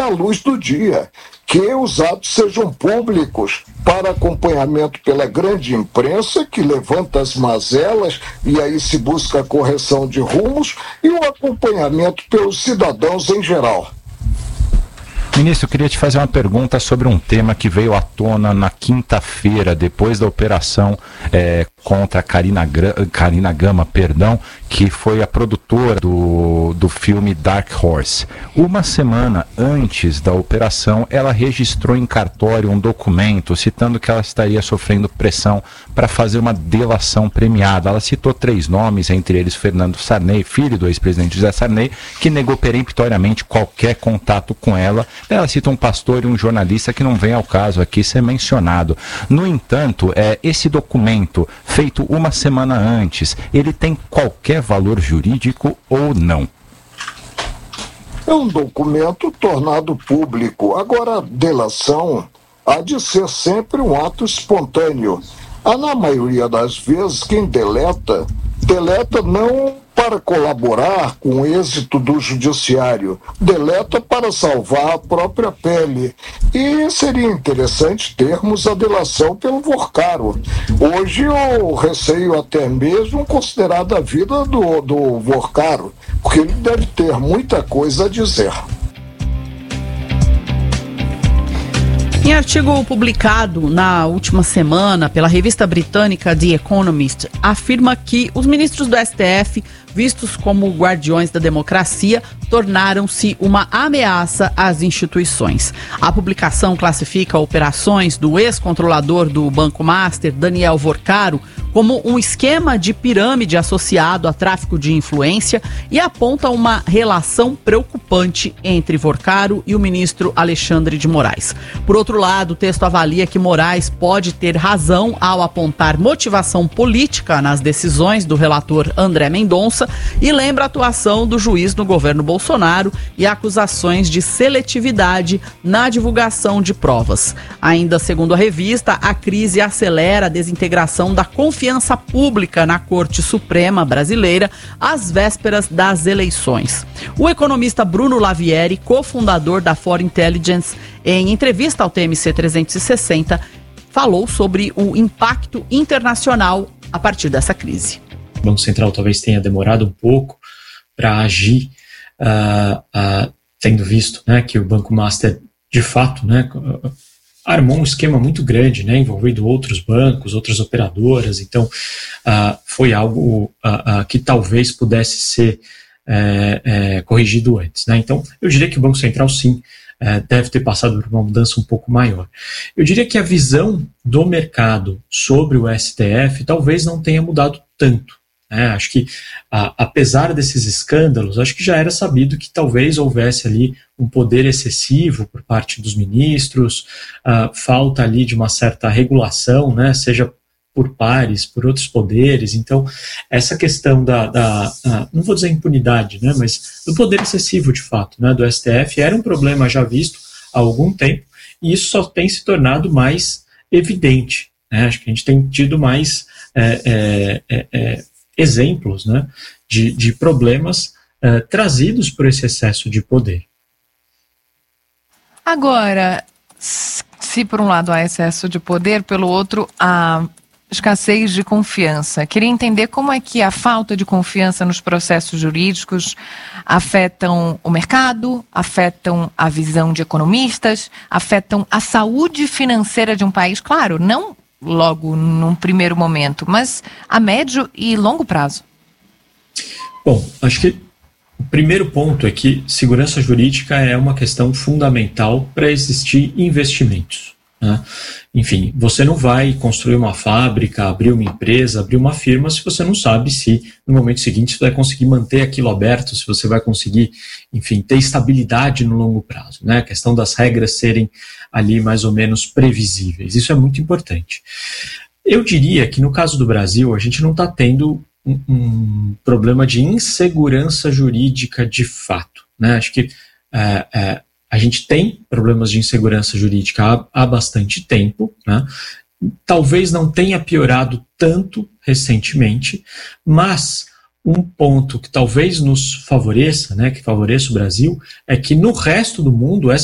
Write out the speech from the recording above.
à luz do dia, que os atos sejam públicos para acompanhamento pela grande imprensa, que levanta as mazelas e aí se busca a correção de rumos, e o acompanhamento pelos cidadãos em geral. Ministro, eu queria te fazer uma pergunta sobre um tema que veio à tona na quinta-feira, depois da operação contra a Carina Gama, que foi a produtora do filme Dark Horse. Uma semana antes da operação, ela registrou em cartório um documento citando que ela estaria sofrendo pressão para fazer uma delação premiada. Ela citou 3 nomes, entre eles Fernando Sarney, filho do ex-presidente José Sarney, que negou peremptoriamente qualquer contato com ela. Ela cita um pastor e um jornalista que não vem ao caso aqui ser mencionado. No entanto, esse documento, feito uma semana antes, ele tem qualquer valor jurídico ou não? É um documento tornado público. Agora, a delação há de ser sempre um ato espontâneo. Na maioria das vezes, quem deleta não para colaborar com o êxito do judiciário, deleta para salvar a própria pele. E seria interessante termos a delação pelo Vorcaro. Hoje eu receio até mesmo considerar a vida do Vorcaro, porque ele deve ter muita coisa a dizer. Em artigo publicado na última semana pela revista britânica The Economist, afirma que os ministros do STF, vistos como guardiões da democracia, tornaram-se uma ameaça às instituições. A publicação classifica operações do ex-controlador do Banco Master, Daniel Vorcaro, como um esquema de pirâmide associado a tráfico de influência e aponta uma relação preocupante entre Vorcaro e o ministro Alexandre de Moraes. Por outro lado, o texto avalia que Moraes pode ter razão ao apontar motivação política nas decisões do relator André Mendonça e lembra a atuação do juiz no governo Bolsonaro e acusações de seletividade na divulgação de provas. Ainda segundo a revista, a crise acelera a desintegração da confiança pública na Corte Suprema brasileira às vésperas das eleições. O economista Bruno Lavieri, cofundador da For Intelligence, em entrevista ao TMC 360, falou sobre o impacto internacional a partir dessa crise. O Banco Central talvez tenha demorado um pouco para agir, tendo visto, né, que o Banco Master, de fato, né, armou um esquema muito grande, né, envolvendo outros bancos, outras operadoras. Então, foi algo que talvez pudesse ser corrigido antes, né? Então, eu diria que o Banco Central, sim, deve ter passado por uma mudança um pouco maior. Eu diria que a visão do mercado sobre o STF talvez não tenha mudado tanto. Acho que, apesar desses escândalos, acho que já era sabido que talvez houvesse ali um poder excessivo por parte dos ministros, falta ali de uma certa regulação, né, seja por pares, por outros poderes. Então, essa questão não vou dizer impunidade, né, mas do poder excessivo, de fato, né, do STF, era um problema já visto há algum tempo, e isso só tem se tornado mais evidente, né? Acho que a gente tem tido mais exemplos, né, de problemas trazidos por esse excesso de poder. Agora, se por um lado há excesso de poder, pelo outro há escassez de confiança. Queria entender como é que a falta de confiança nos processos jurídicos afetam o mercado, afetam a visão de economistas, afetam a saúde financeira de um país, claro, não logo num primeiro momento, mas a médio e longo prazo. Bom, acho que o primeiro ponto é que segurança jurídica é uma questão fundamental para existir investimentos, né? Enfim, você não vai construir uma fábrica, abrir uma empresa, abrir uma firma se você não sabe se no momento seguinte você vai conseguir manter aquilo aberto, se você vai conseguir, enfim, ter estabilidade no longo prazo, né? A questão das regras serem ali mais ou menos previsíveis. Isso é muito importante. Eu diria que no caso do Brasil, a gente não está tendo um problema de insegurança jurídica de fato, né? Acho que a gente tem problemas de insegurança jurídica há bastante tempo, né? Talvez não tenha piorado tanto recentemente, mas um ponto que talvez nos favoreça, né, que favoreça o Brasil, é que no resto do mundo essa